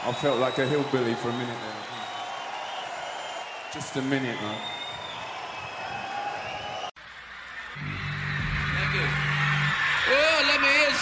I felt like a hillbilly for a minute there. Just a minute, man. Thank you.